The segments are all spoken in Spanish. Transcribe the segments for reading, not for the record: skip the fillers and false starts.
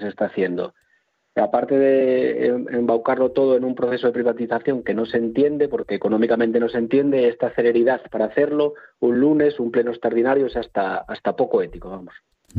se está haciendo. Aparte de embaucarlo todo en un proceso de privatización que no se entiende, porque económicamente no se entiende, esta celeridad para hacerlo, un lunes, un pleno extraordinario, es hasta poco ético, vamos.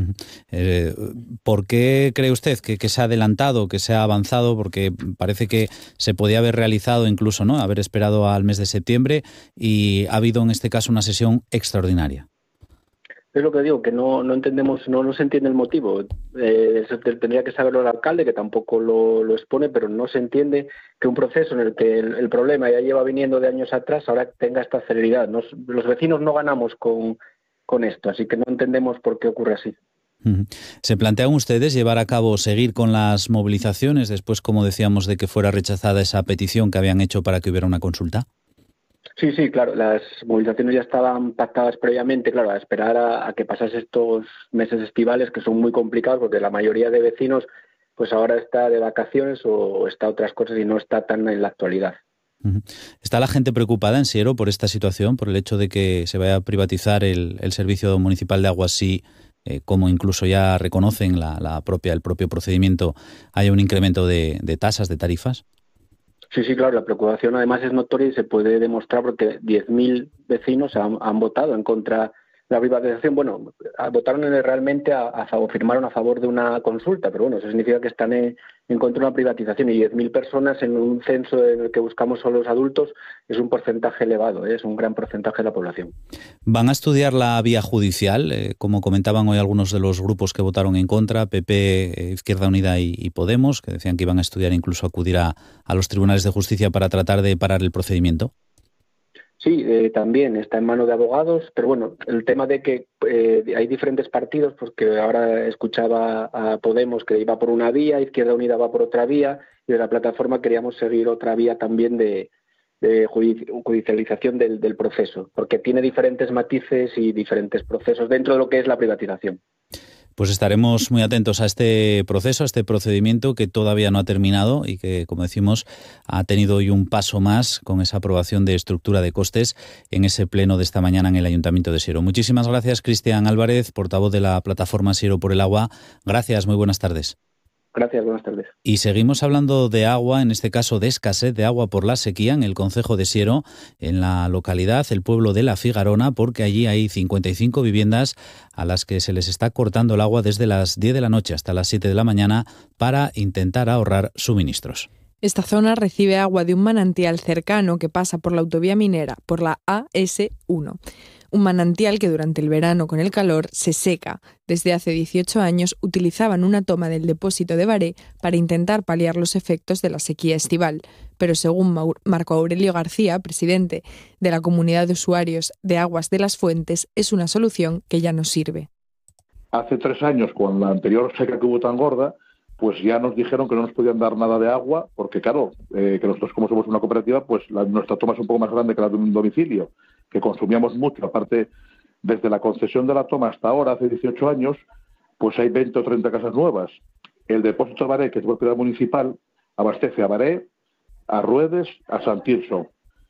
¿Por qué cree usted que se ha adelantado, que se ha avanzado? Porque parece que se podía haber realizado incluso, ¿no?, haber esperado al mes de septiembre, y ha habido en este caso una sesión extraordinaria. Es lo que digo, que no entendemos, no se entiende el motivo. Eso tendría que saberlo el alcalde, que tampoco lo expone, pero no se entiende que un proceso en el que el problema ya lleva viniendo de años atrás ahora tenga esta celeridad. Los vecinos no ganamos con esto, así que no entendemos por qué ocurre así. ¿Se plantean ustedes llevar a cabo, seguir con las movilizaciones después, como decíamos, de que fuera rechazada esa petición que habían hecho para que hubiera una consulta? Sí, claro, las movilizaciones ya estaban pactadas previamente, claro, a esperar a que pasase estos meses estivales, que son muy complicados porque la mayoría de vecinos pues ahora está de vacaciones o está otras cosas y no está tan en la actualidad. ¿Está la gente preocupada en Siero por esta situación, por el hecho de que se vaya a privatizar el servicio municipal de agua, si, como incluso ya reconocen el propio procedimiento, haya un incremento de tasas, de tarifas? Sí, claro, la preocupación además es notoria y se puede demostrar porque 10.000 vecinos han votado en contra de la privatización. Bueno, votaron realmente firmaron a favor de una consulta, pero bueno, eso significa que están en contra de una privatización, y 10.000 personas en un censo en el que buscamos solo los adultos es un porcentaje elevado, es un gran porcentaje de la población. ¿Van a estudiar la vía judicial? Como comentaban hoy algunos de los grupos que votaron en contra, PP, Izquierda Unida y Podemos, que decían que iban a estudiar, incluso acudir a los tribunales de justicia para tratar de parar el procedimiento. Sí, también está en manos de abogados, pero bueno, el tema de que hay diferentes partidos, porque ahora escuchaba a Podemos que iba por una vía, Izquierda Unida va por otra vía, y de la plataforma queríamos seguir otra vía también de judicialización del proceso, porque tiene diferentes matices y diferentes procesos dentro de lo que es la privatización. Pues estaremos muy atentos a este proceso, a este procedimiento que todavía no ha terminado y que, como decimos, ha tenido hoy un paso más con esa aprobación de estructura de costes en ese pleno de esta mañana en el Ayuntamiento de Siero. Muchísimas gracias, Cristian Álvarez, portavoz de la plataforma Siero por el Agua. Gracias, muy buenas tardes. Gracias, buenas tardes. Y seguimos hablando de agua, en este caso de escasez de agua por la sequía en el concejo de Siero, en la localidad, el pueblo de La Figarona, porque allí hay 55 viviendas a las que se les está cortando el agua desde las 10 de la noche hasta las 7 de la mañana para intentar ahorrar suministros. Esta zona recibe agua de un manantial cercano que pasa por la autovía minera, por la AS1. Un manantial que durante el verano, con el calor, se seca. Desde hace 18 años utilizaban una toma del depósito de Baré para intentar paliar los efectos de la sequía estival. Pero según Marco Aurelio García, presidente de la Comunidad de Usuarios de Aguas de las Fuentes, es una solución que ya no sirve. Hace 3 años, con la anterior seca que hubo tan gorda, pues ya nos dijeron que no nos podían dar nada de agua, porque claro, que nosotros, como somos una cooperativa, pues nuestra toma es un poco más grande que la de un domicilio, que consumíamos mucho. Aparte, desde la concesión de la toma hasta ahora, hace 18 años, pues hay 20 o 30 casas nuevas. El depósito de Baré, que es propiedad municipal, abastece a Baré, a Ruedes, a Sant Tirso,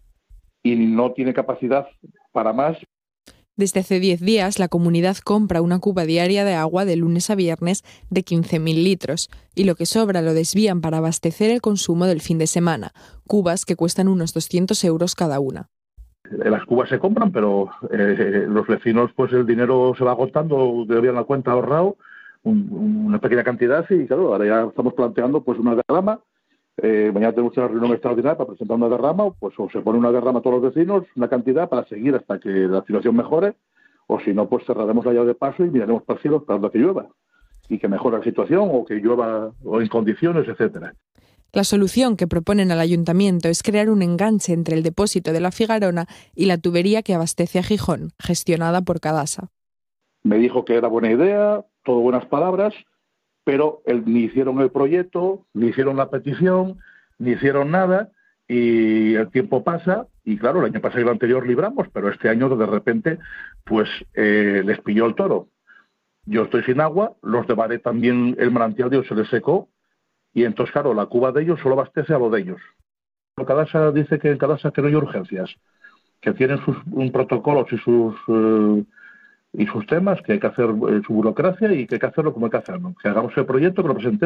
y no tiene capacidad para más. Desde hace 10 días, la comunidad compra una cuba diaria de agua de lunes a viernes de 15.000 litros, y lo que sobra lo desvían para abastecer el consumo del fin de semana, cubas que cuestan unos 200 euros cada una. Las cubas se compran, pero los vecinos, pues el dinero se va agotando, debían la cuenta ahorrado, una pequeña cantidad, y claro, ahora ya estamos planteando pues una derrama. Mañana tenemos una reunión extraordinaria para presentar una derrama, pues o se pone una derrama a todos los vecinos, una cantidad para seguir hasta que la situación mejore, o si no, pues cerraremos la llave de paso y miraremos para el cielo esperando a que llueva, y que mejore la situación, o que llueva o en condiciones, etcétera. La solución que proponen al ayuntamiento es crear un enganche entre el depósito de La Figarona y la tubería que abastece a Gijón, gestionada por Cadasa. Me dijo que era buena idea, todo buenas palabras, pero ni hicieron el proyecto, ni hicieron la petición, ni hicieron nada, y el tiempo pasa, y claro, el año pasado y el anterior libramos, pero este año de repente pues les pilló el toro. Yo estoy sin agua, los de Baré también, el manantial de ellos se les secó, y entonces claro, la cuba de ellos solo abastece a lo de ellos. Cadasa dice que en Cadasa que no hay urgencias, que tienen sus protocolos y sus temas, que hay que hacer su burocracia y que hay que hacerlo como hay que hacerlo. Que hagamos el proyecto, que lo presentemos.